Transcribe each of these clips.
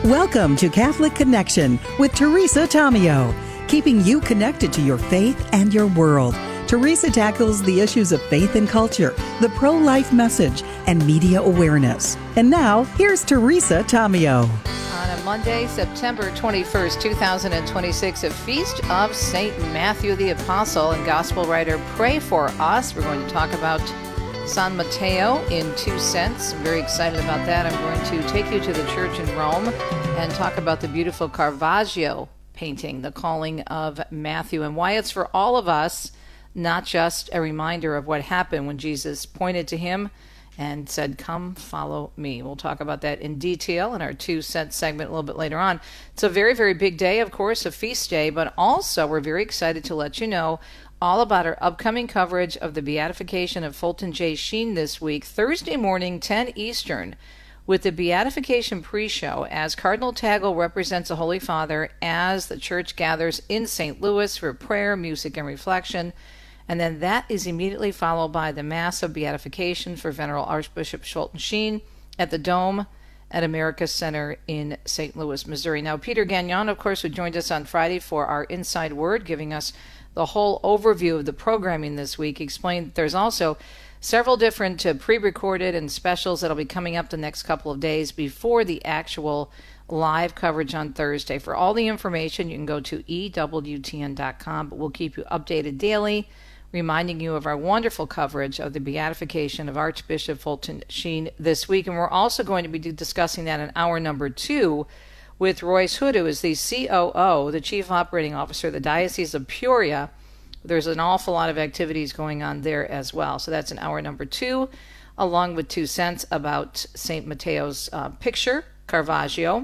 Welcome to Catholic Connection with Teresa Tomeo, keeping you connected to your faith and your world. Teresa tackles the issues of faith and culture, the pro-life message, and media awareness. And now, here's Teresa Tomeo. On a Monday, September 21st, 2026, a feast of St. Matthew the Apostle and Gospel writer. Pray for us. We're going to talk about San Mateo in 2 cents. I'm very excited about that. I'm going to take you to the church in Rome and talk about the beautiful Caravaggio painting, The Calling of Matthew, and why it's for all of us, not just a reminder of what happened when Jesus pointed to him and said, "Come, follow me." We'll talk about that in detail in our 2 cent segment a little bit later on. It's a very, very big day, of course, a feast day, but also we're very excited to let you know all about our upcoming coverage of the beatification of Fulton J. Sheen this week, Thursday morning, 10 Eastern, with the beatification pre-show as Cardinal Tagle represents the Holy Father as the church gathers in St. Louis for prayer, music, and reflection. And then that is immediately followed by the Mass of Beatification for Venerable Archbishop Fulton Sheen at the Dome at America Center in St. Louis, Missouri. Now, Peter Gagnon, of course, who joined us on Friday for our Inside Word, giving us the whole overview of the programming this week, explained that there's also several different pre-recorded and specials that'll be coming up the next couple of days before the actual live coverage on Thursday. For all the information, you can go to EWTN.com, but we'll keep you updated daily, reminding you of our wonderful coverage of the beatification of Archbishop Fulton Sheen this week. And we're also going to be discussing that in hour number 2 with Royce Hood, who is the COO, the Chief Operating Officer of the Diocese of Peoria. There's an awful lot of activities going on there as well. So that's in hour number 2, along with 2 cents about St. Mateo's picture, Caravaggio.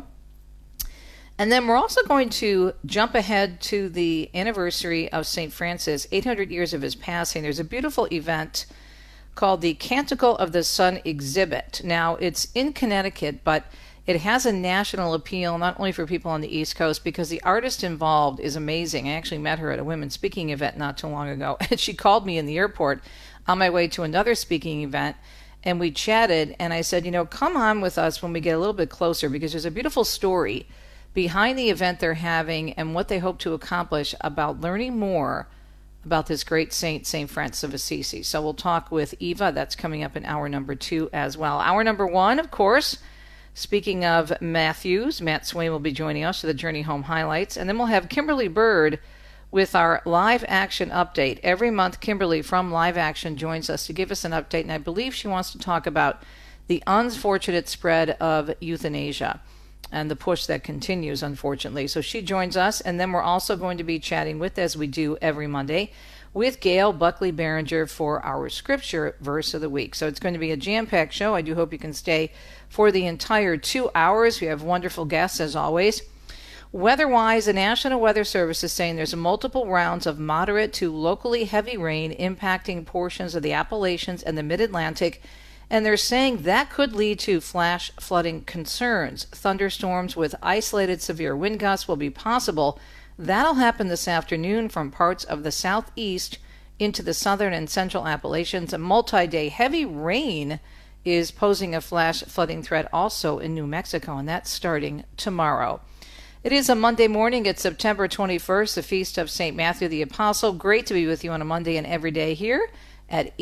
And then we're also going to jump ahead to the anniversary of St. Francis, 800 years of his passing. There's a beautiful event called the Canticle of the Sun exhibit. Now, it's in Connecticut, but it has a national appeal, not only for people on the East Coast, because the artist involved is amazing. I actually met her at a women's speaking event not too long ago, and she called me in the airport on my way to another speaking event, and we chatted, and I said, come on with us when we get a little bit closer, because there's a beautiful story behind the event they're having and what they hope to accomplish about learning more about this great saint, St. Francis of Assisi. So we'll talk with Eva. That's coming up in hour number 2 as well. Hour number 1, of course, speaking of Matthews, Matt Swain will be joining us for the Journey Home highlights. And then we'll have Kimberly Bird with our live action update. Every month, Kimberly from Live Action joins us to give us an update. And I believe she wants to talk about the unfortunate spread of euthanasia and the push that continues, unfortunately. So she joins us. And then we're also going to be chatting with, as we do every Monday, with Gail Buckley Behringer for our scripture verse of the week. So it's going to be a jam-packed show. I do hope you can stay for the entire 2 hours. We have wonderful guests, as always. Weather-wise, the National Weather Service is saying there's multiple rounds of moderate to locally heavy rain impacting portions of the Appalachians and the Mid-Atlantic, and they're saying that could lead to flash flooding concerns. Thunderstorms with isolated severe wind gusts will be possible. That'll happen this afternoon from parts of the southeast into the southern and central Appalachians. A multi-day heavy rain is posing a flash flooding threat also in New Mexico, and that's starting tomorrow. It is a Monday morning. It's September 21st, the feast of St. Matthew the Apostle. Great to be with you on a Monday and every day here at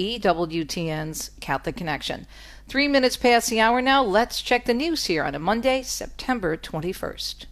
EWTN's Catholic Connection. 3 minutes past the hour now. Let's check the news here on a Monday, September 21st.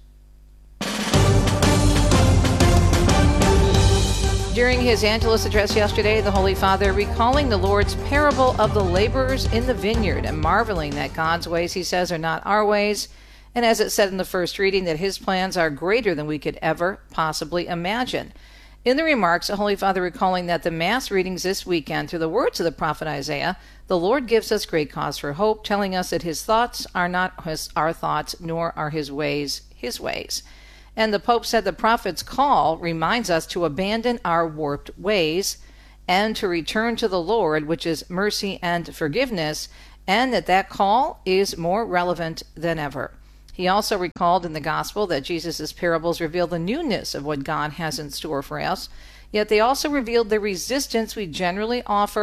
During his Angelus address yesterday, the Holy Father recalling the Lord's parable of the laborers in the vineyard and marveling that God's ways, he says, are not our ways. And as it said in the first reading, that his plans are greater than we could ever possibly imagine. In the remarks, the Holy Father recalling that the Mass readings this weekend, through the words of the prophet Isaiah, the Lord gives us great cause for hope, telling us that his thoughts are not our thoughts, nor are his ways his ways. And the Pope said the prophet's call reminds us to abandon our warped ways and to return to the Lord, which is mercy and forgiveness, and that call is more relevant than ever. He also recalled in the Gospel that Jesus' parables reveal the newness of what God has in store for us, yet they also revealed the resistance we generally offer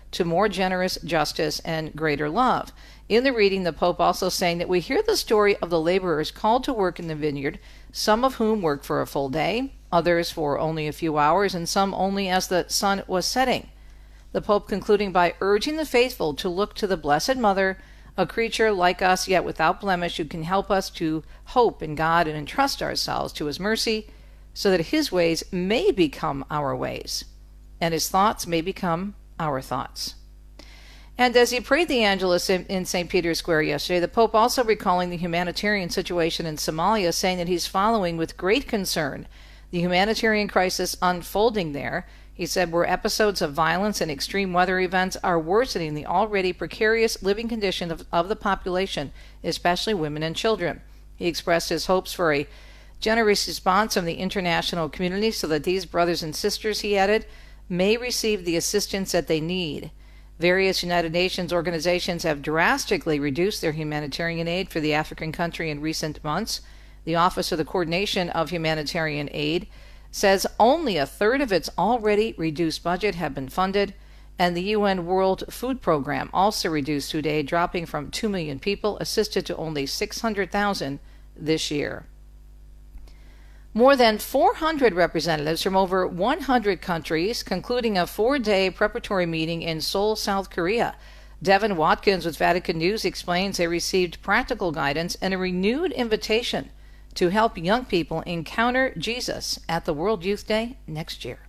to more generous justice and greater love. In the reading, the Pope also saying that we hear the story of the laborers called to work in the vineyard, some of whom worked for a full day, others for only a few hours, and some only as the sun was setting. The Pope concluding by urging the faithful to look to the Blessed Mother, a creature like us yet without blemish, who can help us to hope in God and entrust ourselves to His mercy, so that His ways may become our ways, and His thoughts may become our thoughts. And as he prayed the Angelus in St. Peter's Square yesterday, the Pope also recalling the humanitarian situation in Somalia, saying that he's following with great concern the humanitarian crisis unfolding there. He said where episodes of violence and extreme weather events are worsening the already precarious living condition of the population, especially women and children. He expressed his hopes for a generous response from the international community so that these brothers and sisters, he added, may receive the assistance that they need. Various United Nations organizations have drastically reduced their humanitarian aid for the African country in recent months. The Office of the Coordination of Humanitarian Aid says only a third of its already reduced budget have been funded, and the UN World Food Program also reduced food aid, dropping from 2 million people assisted to only 600,000 this year. More than 400 representatives from over 100 countries, concluding a 4-day preparatory meeting in Seoul, South Korea. Devin Watkins with Vatican News explains they received practical guidance and a renewed invitation to help young people encounter Jesus at the World Youth Day next year.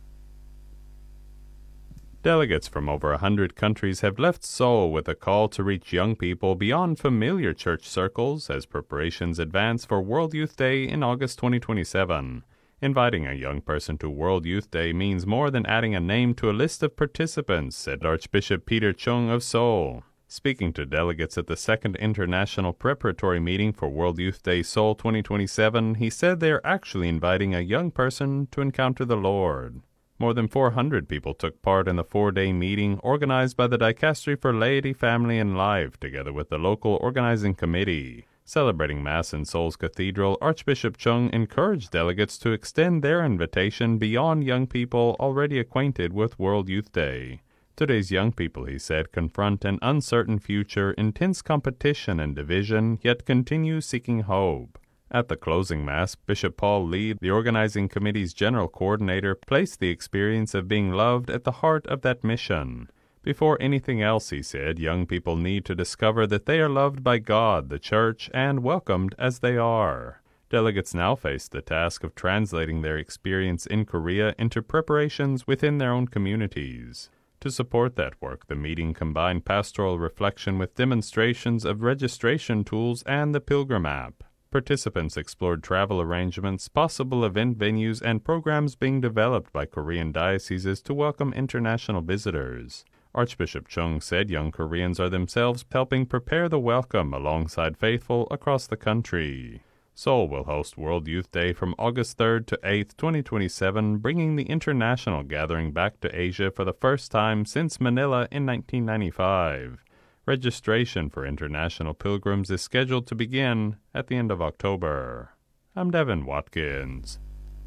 Delegates from over 100 countries have left Seoul with a call to reach young people beyond familiar church circles as preparations advance for World Youth Day in August 2027. Inviting a young person to World Youth Day means more than adding a name to a list of participants, said Archbishop Peter Chung of Seoul. Speaking to delegates at the second international preparatory meeting for World Youth Day Seoul 2027, he said they are actually inviting a young person to encounter the Lord. More than 400 people took part in the 4-day meeting organized by the Dicastery for Laity, Family, and Life, together with the local organizing committee. Celebrating Mass in Seoul's Cathedral, Archbishop Chung encouraged delegates to extend their invitation beyond young people already acquainted with World Youth Day. Today's young people, he said, confront an uncertain future, intense competition and division, yet continue seeking hope. At the closing Mass, Bishop Paul Lee, the organizing committee's general coordinator, placed the experience of being loved at the heart of that mission. Before anything else, he said, young people need to discover that they are loved by God, the Church, and welcomed as they are. Delegates now face the task of translating their experience in Korea into preparations within their own communities. To support that work, the meeting combined pastoral reflection with demonstrations of registration tools and the Pilgrim app. Participants explored travel arrangements, possible event venues, and programs being developed by Korean dioceses to welcome international visitors. Archbishop Chung said young Koreans are themselves helping prepare the welcome alongside faithful across the country. Seoul will host World Youth Day from August 3rd to 8th, 2027, bringing the international gathering back to Asia for the first time since Manila in 1995. Registration for international pilgrims is scheduled to begin at the end of October. I'm Devin Watkins.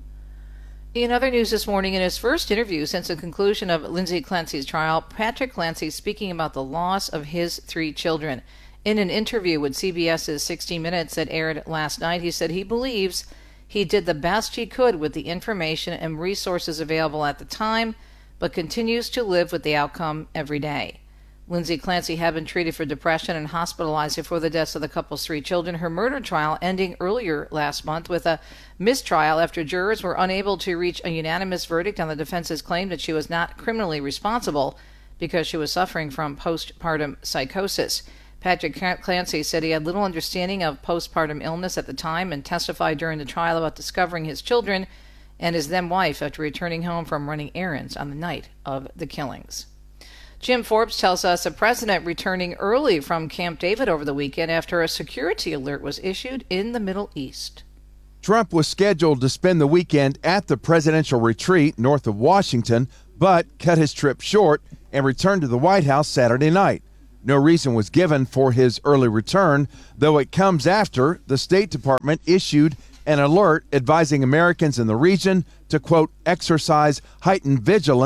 In other news this morning, in his first interview since the conclusion of Lindsay Clancy's trial, Patrick Clancy speaking about the loss of his 3 children. In an interview with CBS's 60 Minutes that aired last night, he said he believes he did the best he could with the information and resources available at the time, but continues to live with the outcome every day. Lindsay Clancy had been treated for depression and hospitalized before the deaths of the couple's 3 children. Her murder trial ending earlier last month with a mistrial after jurors were unable to reach a unanimous verdict on the defense's claim that she was not criminally responsible because she was suffering from postpartum psychosis. Patrick Clancy said he had little understanding of postpartum illness at the time and testified during the trial about discovering his children and his then wife after returning home from running errands on the night of the killings. Jim Forbes tells us the president returning early from Camp David over the weekend after a security alert was issued in the Middle East. Trump was scheduled to spend the weekend at the presidential retreat north of Washington, but cut his trip short and returned to the White House Saturday night. No reason was given for his early return, though it comes after the State Department issued an alert advising Americans in the region to, quote, exercise heightened vigilance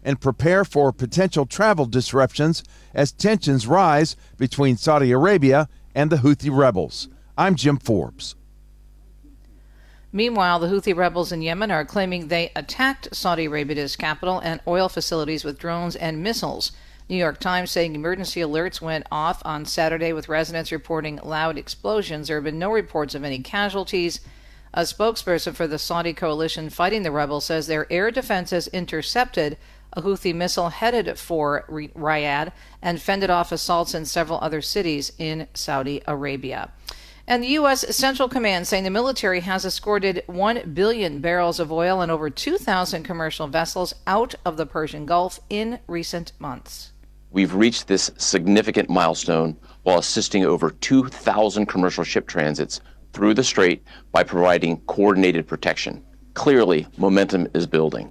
and prepare for potential travel disruptions as tensions rise between Saudi Arabia and the Houthi rebels. I'm Jim Forbes. Meanwhile, the Houthi rebels in Yemen are claiming they attacked Saudi Arabia's capital and oil facilities with drones and missiles. New York Times saying emergency alerts went off on Saturday with residents reporting loud explosions. There have been no reports of any casualties. A spokesperson for the Saudi coalition fighting the rebels says their air defenses intercepted a Houthi missile headed for Riyadh and fended off assaults in several other cities in Saudi Arabia. And the U.S. Central Command saying the military has escorted 1 billion barrels of oil and over 2,000 commercial vessels out of the Persian Gulf in recent months. We've reached this significant milestone while assisting over 2,000 commercial ship transits through the strait by providing coordinated protection. Clearly, momentum is building.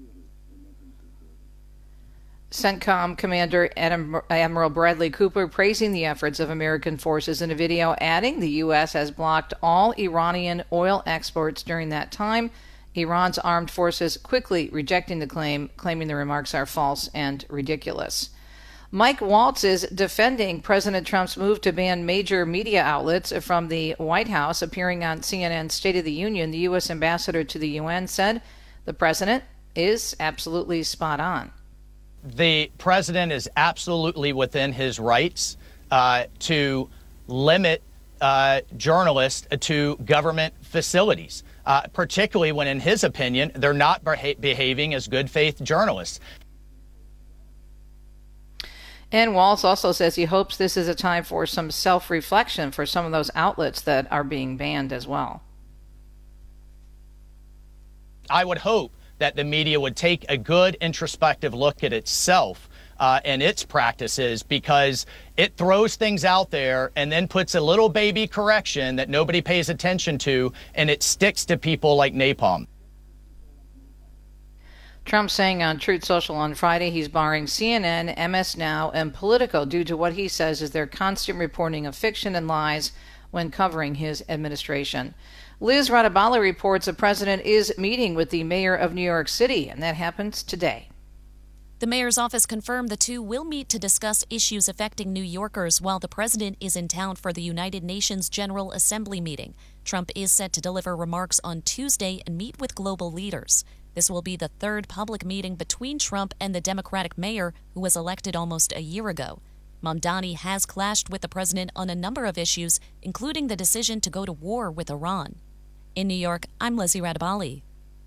CENTCOM Commander Admiral Bradley Cooper praising the efforts of American forces in a video, adding the U.S. has blocked all Iranian oil exports during that time. Iran's armed forces quickly rejecting the claim, claiming the remarks are false and ridiculous. Mike Waltz is defending President Trump's move to ban major media outlets from the White House. Appearing on CNN's State of the Union, the U.S. ambassador to the UN said the president is absolutely spot on. The president is absolutely within his rights to limit journalists to government facilities, particularly when, in his opinion, they're not behaving as good faith journalists. And Waltz also says he hopes this is a time for some self-reflection for some of those outlets that are being banned as well. I would hope that the media would take a good introspective look at itself and its practices, because it throws things out there and then puts a little baby correction that nobody pays attention to, and it sticks to people like napalm. Trump saying on Truth Social on Friday he's barring CNN, MS Now, and Politico due to what he says is their constant reporting of fiction and lies when covering his administration. Liz Radabali reports the president is meeting with the mayor of New York City, and that happens today. The mayor's office confirmed the two will meet to discuss issues affecting New Yorkers while the president is in town for the United Nations General Assembly meeting. Trump is set to deliver remarks on Tuesday and meet with global leaders. This will be the third public meeting between Trump and the Democratic mayor who was elected almost a year ago. Mamdani has clashed with the president on a number of issues, including the decision to go to war with Iran. In New York, I'm Lizzie Radabali.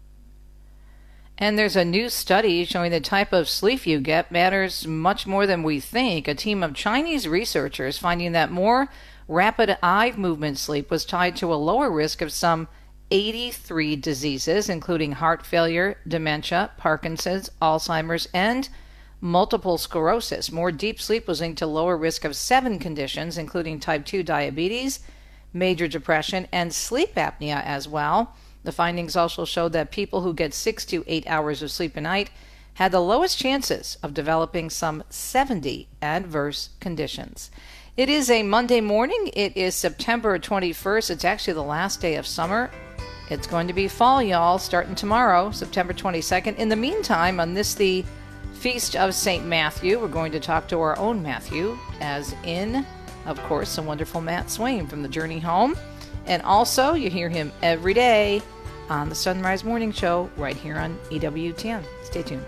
And there's a new study showing the type of sleep you get matters much more than we think. A team of Chinese researchers finding that more rapid eye movement sleep was tied to a lower risk of some 83 diseases, including heart failure, dementia, Parkinson's, Alzheimer's, and multiple sclerosis. More deep sleep was linked to lower risk of 7 conditions, including type 2 diabetes, major depression, and sleep apnea as well. The findings also showed that people who get 6 to 8 hours of sleep a night had the lowest chances of developing some 70 adverse conditions. It is a Monday morning. It is September 21st. It's actually the last day of summer. It's going to be fall, y'all, starting tomorrow, September 22nd. In the meantime, on this, the Feast of St. Matthew, we're going to talk to our own Matthew, as in, of course, the wonderful Matt Swain from The Journey Home. And also, you hear him every day on the Sunrise Morning Show right here on EWTN. Stay tuned.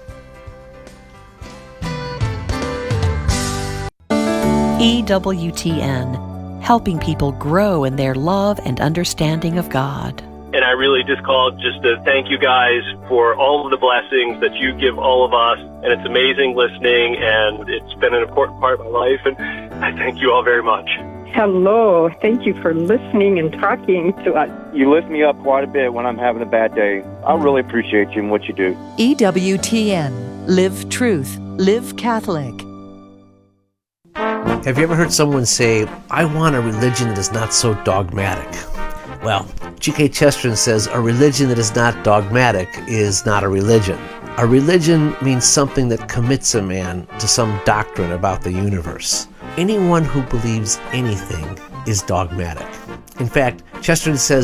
EWTN, helping people grow in their love and understanding of God. And I really just called just to thank you guys for all of the blessings that you give all of us. And it's amazing listening, and it's been an important part of my life. And I thank you all very much. Hello. Thank you for listening and talking to us. You lift me up quite a bit when I'm having a bad day. I really appreciate you and what you do. EWTN, live truth, live Catholic. Have you ever heard someone say, I want a religion that is not so dogmatic? Well, G.K. Chesterton says a religion that is not dogmatic is not a religion. A religion means something that commits a man to some doctrine about the universe. Anyone who believes anything is dogmatic. In fact, Chesterton says